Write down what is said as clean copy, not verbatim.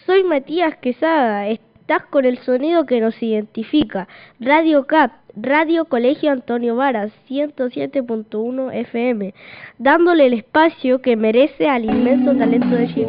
Soy Matías Quesada, estás con el sonido que nos identifica. Radio CAP, Radio Colegio Antonio Varas, 107.1 FM, dándole el espacio que merece al inmenso talento de Chile.